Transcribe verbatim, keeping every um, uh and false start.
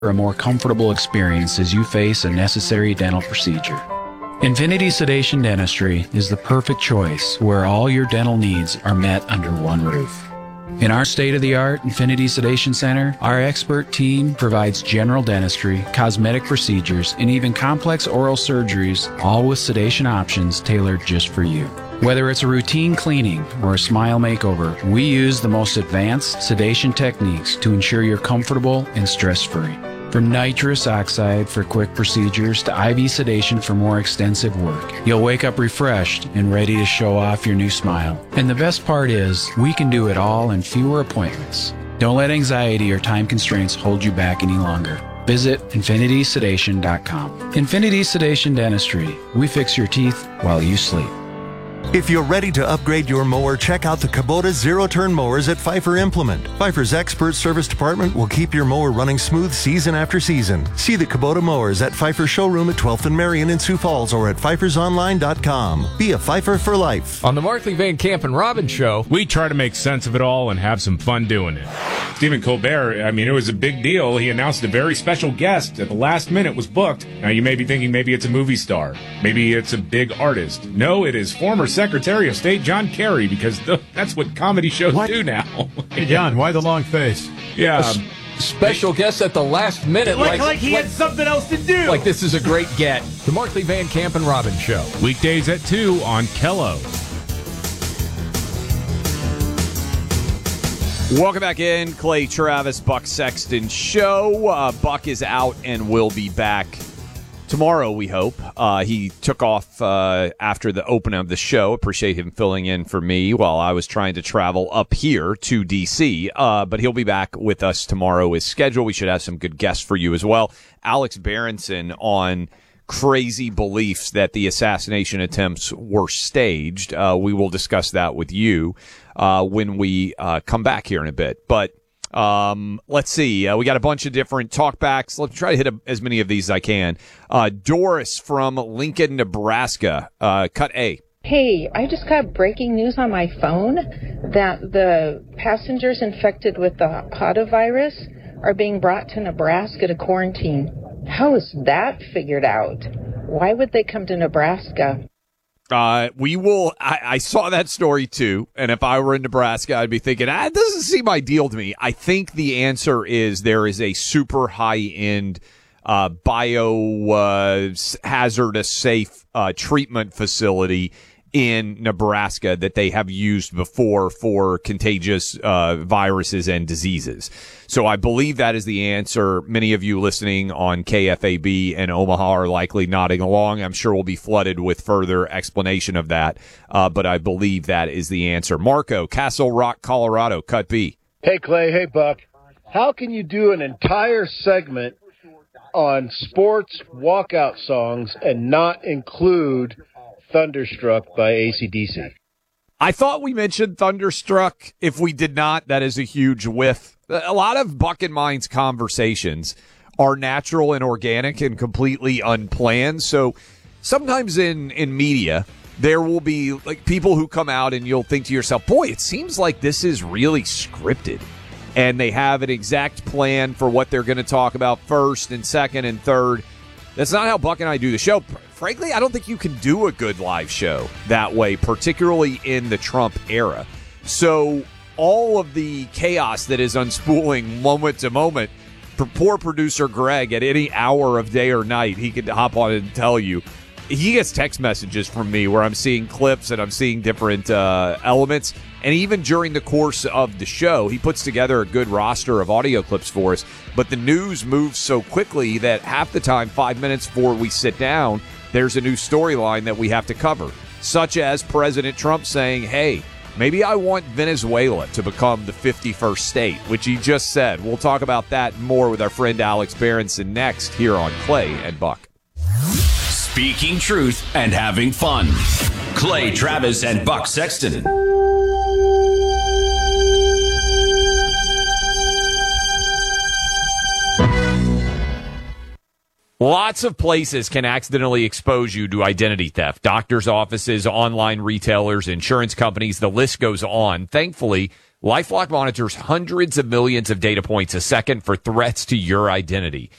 for a more comfortable experience as you face a necessary dental procedure. Infinity Sedation Dentistry is the perfect choice where all your dental needs are met under one roof. In our state-of-the-art Infinity Sedation Center, our expert team provides general dentistry, cosmetic procedures, and even complex oral surgeries, all with sedation options tailored just for you. Whether it's a routine cleaning or a smile makeover, we use the most advanced sedation techniques to ensure you're comfortable and stress-free. From nitrous oxide for quick procedures to I V sedation for more extensive work, you'll wake up refreshed and ready to show off your new smile. And the best part is, we can do it all in fewer appointments. Don't let anxiety or time constraints hold you back any longer. Visit infinity sedation dot com. Infinity Sedation Dentistry. We fix your teeth while you sleep. If you're ready to upgrade your mower, check out the Kubota zero-turn mowers at Pfeiffer Implement. Pfeiffer's expert service department will keep your mower running smooth season after season. See the Kubota mowers at Pfeiffer showroom at twelfth and Marion in Sioux Falls or at pfeifers online dot com. Be a Pfeiffer for life. On the Markley Van Camp and Robbins Show, we try to make sense of it all and have some fun doing it. Stephen Colbert, I mean, it was a big deal. He announced a very special guest at the last minute was booked. Now, you may be thinking maybe it's a movie star. Maybe it's a big artist. No, it is former Secretary of State John Kerry, because th- that's what comedy shows what? do now. Hey, John, why the long face? Yeah. A s- special guest at the last minute. Like, like, like he like, had something else to do. Like this is a great get. The Markley Van Camp and Robbins Show. Weekdays at two on Kello. Welcome back in. Clay Travis, Buck Sexton Show. Uh, Buck is out and will be back tomorrow, we hope. Uh, he took off uh, after the open of the show. Appreciate him filling in for me while I was trying to travel up here to D C. Uh, but he'll be back with us tomorrow as scheduled. We should have some good guests for you as well. Alex Berenson on crazy beliefs that the assassination attempts were staged. Uh, we will discuss that with you uh, when we uh, come back here in a bit. But Um, let's see. Uh, we got a bunch of different talkbacks. Let's try to hit a, as many of these as I can. Uh, Doris from Lincoln, Nebraska. Uh, cut A. Hey, I just got breaking news on my phone that the passengers infected with the Hantavirus are being brought to Nebraska to quarantine. How is that figured out? Why would they come to Nebraska? Uh, we will, I, I saw that story too, and if I were in Nebraska, I'd be thinking, ah, it doesn't seem ideal to me. I think the answer is there is a super high-end, uh, bio, uh, hazardous safe, uh, treatment facility in Nebraska that they have used before for contagious, uh, viruses and diseases. So I believe that is the answer. Many of you listening on K F A B and Omaha are likely nodding along. I'm sure we'll be flooded with further explanation of that. Uh, but I believe that is the answer. Marco, Castle Rock, Colorado, cut B. Hey, Clay. Hey, Buck. How can you do an entire segment on sports walkout songs and not include Thunderstruck by A C D C? I thought we mentioned Thunderstruck. If we did not, that is a huge whiff. A lot of Buck and Mine's conversations are natural and organic and completely unplanned. So sometimes in, in media, there will be like people who come out and you'll think to yourself, boy, it seems like this is really scripted. And they have an exact plan for what they're going to talk about first and second and third. That's not how Buck and I do the show. Frankly, I don't think you can do a good live show that way, particularly in the Trump era. So all of the chaos that is unspooling moment to moment, for poor producer Greg at any hour of day or night, he could hop on and tell you. He gets text messages from me where I'm seeing clips and I'm seeing different uh, elements. And even during the course of the show, he puts together a good roster of audio clips for us. But the news moves so quickly that half the time, five minutes before we sit down, there's a new storyline that we have to cover, such as President Trump saying, hey, maybe I want Venezuela to become the fifty-first state, which he just said. We'll talk about that more with our friend Alex Berenson next here on Clay and Buck. Speaking truth and having fun. Clay Travis and Buck Sexton. Lots of places can accidentally expose you to identity theft. Doctors' offices, online retailers, insurance companies, the list goes on. Thankfully, LifeLock monitors hundreds of millions of data points a second for threats to your identity.